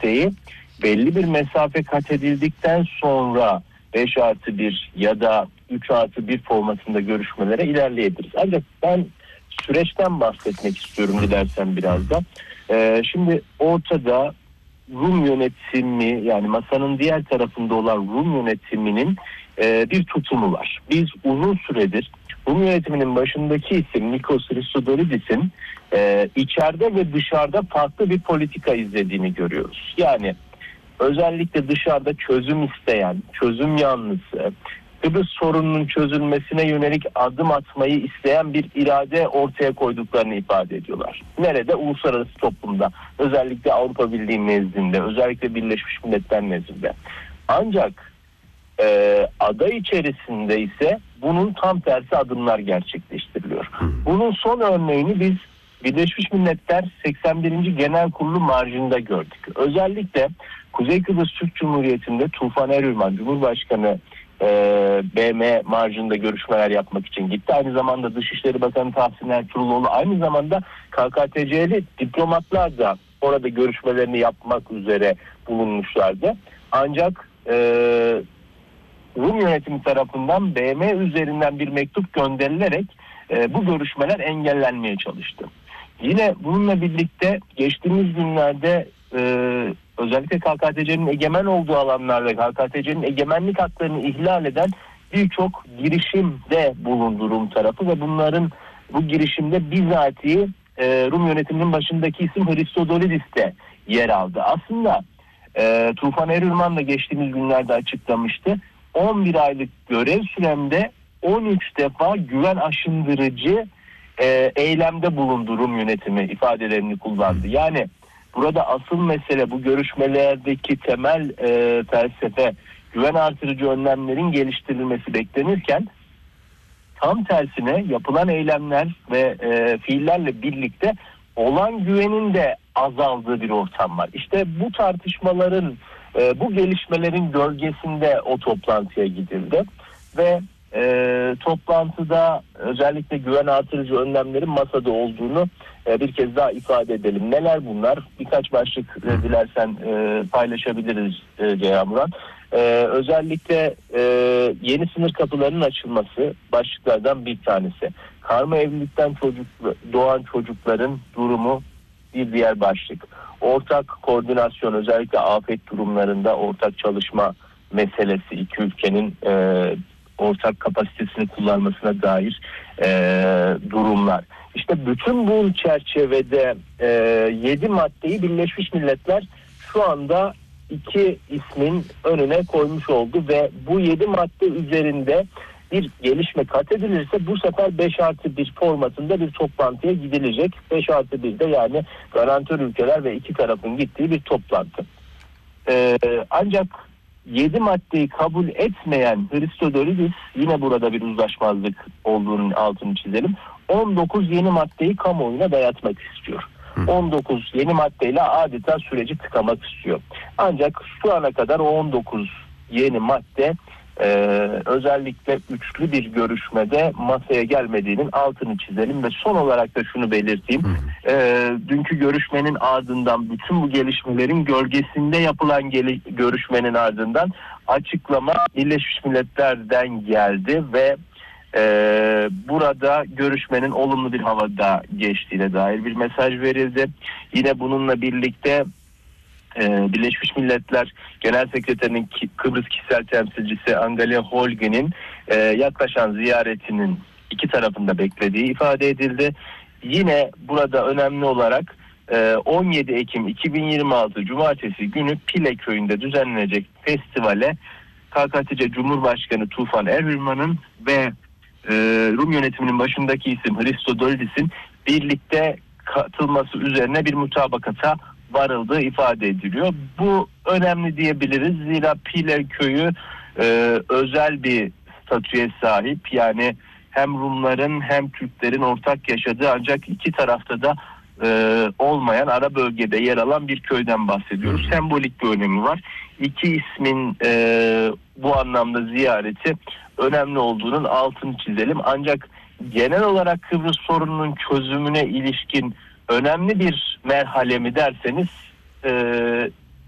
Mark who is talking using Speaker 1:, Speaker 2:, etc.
Speaker 1: listeyi belli bir mesafe kat edildikten sonra 5+1 ya da 3+1 formatında görüşmelere ilerleyebiliriz. Ancak ben süreçten bahsetmek istiyorum dilersen biraz da. Şimdi ortada Rum yönetimi, yani masanın diğer tarafında olan Rum yönetiminin bir tutumu var. Biz uzun süredir Rum yönetiminin başındaki isim Nikos Christodoulidis'in içeride ve dışarıda farklı bir politika izlediğini görüyoruz. Yani özellikle dışarıda çözüm isteyen, çözüm yanlısı, Kıbrıs sorununun çözülmesine yönelik adım atmayı isteyen bir irade ortaya koyduklarını ifade ediyorlar. Nerede? Uluslararası toplumda, özellikle Avrupa Birliği nezdinde, özellikle Birleşmiş Milletler nezdinde. Ancak ada içerisinde ise bunun tam tersi adımlar gerçekleştiriliyor. Bunun son örneğini biz Birleşmiş Milletler 81. Genel Kurulu marjında gördük. Özellikle Kuzey Kıbrıs Türk Cumhuriyeti'nde Tufan Erülman, Cumhurbaşkanı BM marjında görüşmeler yapmak için gitti. Aynı zamanda Dışişleri Bakanı Tahsin Ertuğruloğlu, aynı zamanda KKTC'li diplomatlar da orada görüşmelerini yapmak üzere bulunmuşlardı. Ancak Rum yönetimi tarafından BM üzerinden bir mektup gönderilerek bu görüşmeler engellenmeye çalıştı. Yine bununla birlikte geçtiğimiz günlerde özellikle KKTC'nin egemen olduğu alanlarda KKTC'nin egemenlik haklarını ihlal eden birçok girişimde bulundu Rum tarafı ve bu girişimde bizatihi Rum yönetiminin başındaki isim Christodoulidis de yer aldı. Aslında Tufan Erülman da geçtiğimiz günlerde açıklamıştı. 11 aylık görev süremde 13 defa güven aşındırıcı eylemde bulundu Rum yönetimi ifadelerini kullandı. Yani burada asıl mesele, bu görüşmelerdeki temel felsefe güven artırıcı önlemlerin geliştirilmesi beklenirken tam tersine yapılan eylemler ve fiillerle birlikte olan güvenin de azaldığı bir ortam var. İşte bu tartışmaların, bu gelişmelerin gölgesinde o toplantıya gidildi ve toplantıda özellikle güven artırıcı önlemlerin masada olduğunu bir kez daha ifade edelim. Neler bunlar? Birkaç başlık dilersen paylaşabiliriz Ceyhan Murat. Özellikle yeni sınır kapılarının açılması başlıklardan bir tanesi. Karma evlilikten doğan çocukların durumu bir diğer başlık. Ortak koordinasyon, özellikle afet durumlarında ortak çalışma meselesi, iki ülkenin ortak kapasitesini kullanmasına dair durumlar. İşte bütün bu çerçevede 7 maddeyi Birleşmiş Milletler şu anda 2 ismin önüne koymuş oldu ve bu 7 madde üzerinde bir gelişme kat edilirse bu sefer 5+1 formatında bir toplantıya gidilecek. 5+1'de yani garantör ülkeler ve iki tarafın gittiği bir toplantı. Ancak 7 maddeyi kabul etmeyen Christodoulidis, yine burada bir uzlaşmazlık olduğunun altını çizelim, 19 yeni maddeyi kamuoyuna dayatmak istiyor. 19 yeni maddeyle adeta süreci tıkamak istiyor. Ancak şu ana kadar o 19 yeni madde özellikle üçlü bir görüşmede masaya gelmediğinin altını çizelim ve son olarak da şunu belirteyim. Dünkü görüşmenin ardından, bütün bu gelişmelerin gölgesinde yapılan görüşmenin ardından açıklama Birleşmiş Milletler'den geldi ve burada görüşmenin olumlu bir havada geçtiğine dair bir mesaj verildi. Yine bununla birlikte Birleşmiş Milletler Genel Sekreterinin Kıbrıs kişisel temsilcisi Angalia Holge'nin yaklaşan ziyaretinin iki tarafında beklediği ifade edildi. Yine burada önemli olarak 17 Ekim 2026 Cumartesi günü Pile köyünde düzenlenecek festivale KKTC Cumhurbaşkanı Tufan Erülman'ın ve Rum yönetiminin başındaki isim Christodoulidis'in birlikte katılması üzerine bir mutabakata varıldığı ifade ediliyor. Bu önemli diyebiliriz. Zira Pile köyü özel bir statüye sahip. Yani hem Rumların hem Türklerin ortak yaşadığı ancak iki tarafta da olmayan ara bölgede yer alan bir köyden bahsediyoruz. Sembolik bir önemi var. İki ismin bu anlamda ziyareti önemli olduğunun altını çizelim. Ancak genel olarak Kıbrıs sorununun çözümüne ilişkin önemli bir merhale mi derseniz